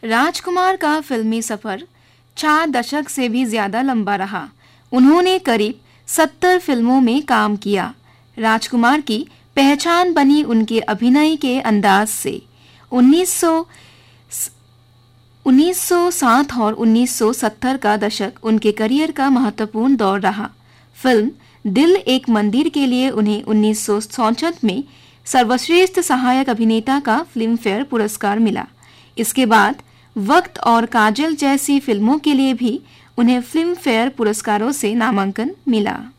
राजकुमार का फिल्मी सफर 4 दशक से भी ज्यादा लंबा रहा। उन्होंने करीब 70 फिल्मों में काम किया। राजकुमार की पहचान बनी उनके अभिनय के अंदाज से। 1960 और 1970 का दशक उनके करियर का महत्वपूर्ण दौर रहा। फिल्म दिल एक मंदिर के लिए उन्हें 1964 में सर्वश्रेष्ठ सहायक अभिनेता का फिल्म फेयर पुरस्कार मिला। इसके बाद वक्त और काजल जैसी फिल्मों के लिए भी उन्हें फिल्म फेयर पुरस्कारों से नामांकन मिला।